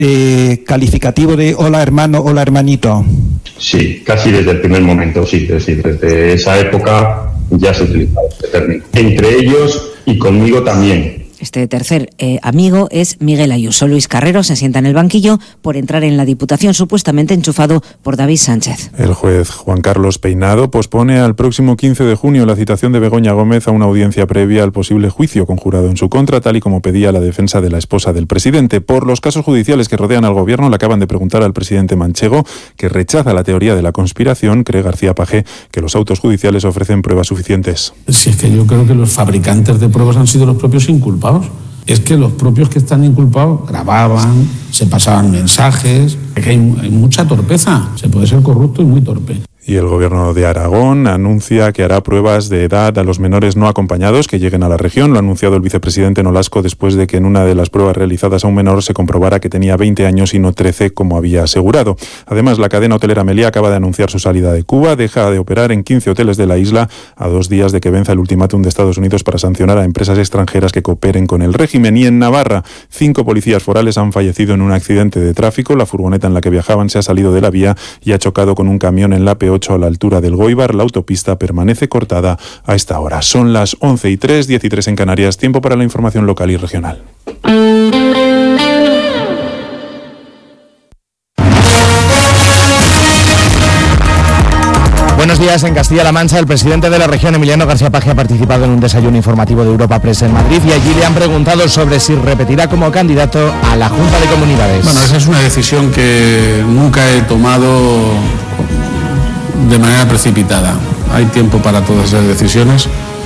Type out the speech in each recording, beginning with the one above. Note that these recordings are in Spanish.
calificativo de hola hermano, hola hermanito? Sí, casi desde el primer momento, sí. Es decir, desde esa época ya se utilizaba este término. Entre ellos y conmigo también. Este tercer amigo es Miguel Ayuso. Luis Carrero se sienta en el banquillo por entrar en la Diputación, supuestamente enchufado por David Sánchez. El juez Juan Carlos Peinado pospone al próximo 15 de junio la citación de Begoña Gómez a una audiencia previa al posible juicio conjurado en su contra, tal y como pedía la defensa de la esposa del presidente. Por los casos judiciales que rodean al gobierno, le acaban de preguntar al presidente manchego, que rechaza la teoría de la conspiración. Cree García Pagé que los autos judiciales ofrecen pruebas suficientes. Si es que yo creo que los fabricantes de pruebas han sido los propios inculpados. Es que los propios que están inculpados grababan, se pasaban mensajes. Es que hay mucha torpeza. Se puede ser corrupto y muy torpe. Y el gobierno de Aragón anuncia que hará pruebas de edad a los menores no acompañados que lleguen a la región. Lo ha anunciado el vicepresidente Nolasco después de que en una de las pruebas realizadas a un menor se comprobara que tenía 20 años y no 13, como había asegurado. Además, la cadena hotelera Meliá acaba de anunciar su salida de Cuba. Deja de operar en 15 hoteles de la isla a 2 días de que venza el ultimátum de Estados Unidos para sancionar a empresas extranjeras que cooperen con el régimen. Y en Navarra, 5 policías forales han fallecido en un accidente de tráfico. La furgoneta en la que viajaban se ha salido de la vía y ha chocado con un camión en la P8 a la altura del Goibar. La autopista permanece cortada a esta hora. Son las 11:03, 10:03 en Canarias. Tiempo para la información local y regional. Buenos días. En Castilla-La Mancha, el presidente de la región, Emiliano García Page, ha participado en un desayuno informativo de Europa Press en Madrid y allí le han preguntado sobre si repetirá como candidato a la Junta de Comunidades. Bueno, esa es una decisión que nunca he tomado de manera precipitada. Hay tiempo para todas esas decisiones.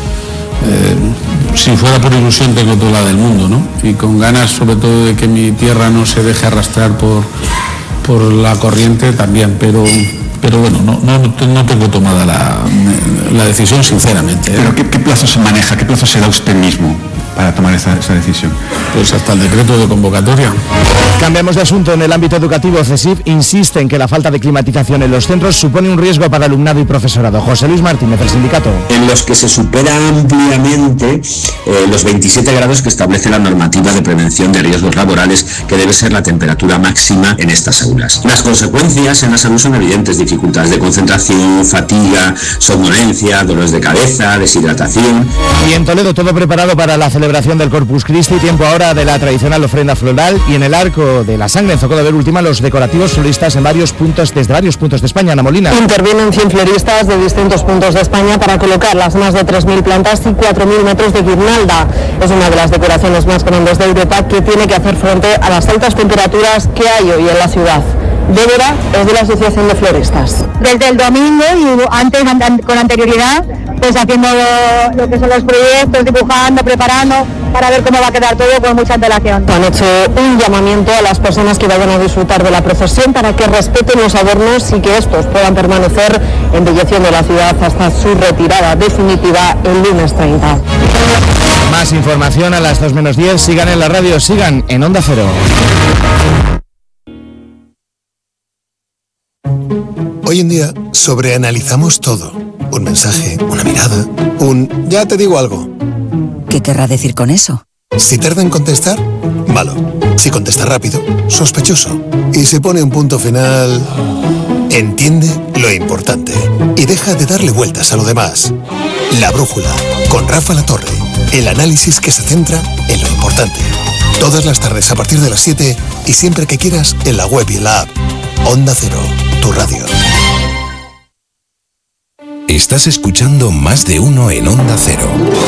Si fuera por ilusión tengo toda la del mundo, ¿no? Y con ganas sobre todo de que mi tierra no se deje arrastrar por la corriente también, pero bueno, no tengo tomada la decisión, sinceramente. ¿Pero qué plazo se maneja? ¿Qué plazo se da usted mismo para tomar esa decisión? Pues hasta el decreto de convocatoria. Cambiamos de asunto. En el ámbito educativo, CESIF insiste en que la falta de climatización en los centros supone un riesgo para alumnado y profesorado. José Luis Martínez, del sindicato. En los que se supera ampliamente los 27 grados que establece la normativa de prevención de riesgos laborales, que debe ser la temperatura máxima en estas aulas. Las consecuencias en la salud son evidentes: dificultades de concentración, fatiga, somnolencia, dolores de cabeza, deshidratación. Y en Toledo, todo preparado para la celebración del Corpus Christi. Tiempo ahora de la tradicional ofrenda floral, y en el Arco de la Sangre, en Zoco de Ver Última, los decorativos floristas desde varios puntos de España. Ana Molina. Intervienen 100 floristas de distintos puntos de España para colocar las más de 3.000 plantas y 4.000 metros de guirnalda. Es una de las decoraciones más grandes de Europa, que tiene que hacer frente a las altas temperaturas que hay hoy en la ciudad. Débora es de la Asociación de Floristas. Desde el domingo y antes, con anterioridad, pues haciendo lo que son los proyectos, dibujando, preparando, para ver cómo va a quedar todo con mucha antelación. Han hecho un llamamiento a las personas que vayan a disfrutar de la procesión para que respeten los adornos y que estos puedan permanecer embelleciendo la ciudad hasta su retirada definitiva el lunes 30. Más información a las 2 menos 10. Sigan en la radio, sigan en Onda Cero. Hoy en día sobreanalizamos todo. Un mensaje, una mirada, ya te digo algo. ¿Qué querrá decir con eso? Si tarda en contestar, malo. Si contesta rápido, sospechoso. Y si pone un punto final, entiende lo importante y deja de darle vueltas a lo demás. La Brújula, con Rafa Latorre. El análisis que se centra en lo importante. Todas las tardes a partir de las 7 y siempre que quieras en la web y en la app. Onda Cero, tu radio. Estás escuchando Más de Uno en Onda Cero.